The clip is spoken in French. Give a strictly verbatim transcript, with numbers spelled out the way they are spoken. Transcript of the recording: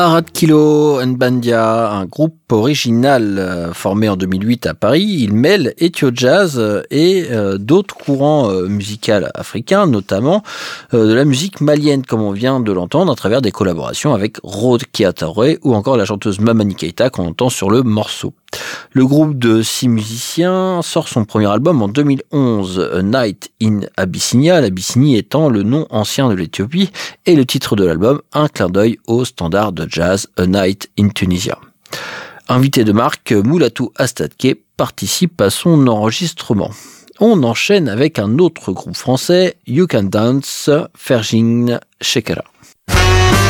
Arad Kilo and Bandia, un groupe original euh, formé en deux mille huit à Paris. Il mêle ethio jazz euh, et euh, d'autres courants euh, musicaux africains, notamment euh, de la musique malienne, comme on vient de l'entendre, à travers des collaborations avec Rod Kiataore ou encore la chanteuse Mamani Keita qu'on entend sur le morceau. Le groupe de six musiciens sort son premier album en deux mille onze, A Night in Abyssinia, l'Abyssinie étant le nom ancien de l'Éthiopie, et le titre de l'album, un clin d'œil au standard de jazz A Night in Tunisia. Invité de marque, Mulatu Astatke participe à son enregistrement. On enchaîne avec un autre groupe français, You Can Dance, Fergin Shekera.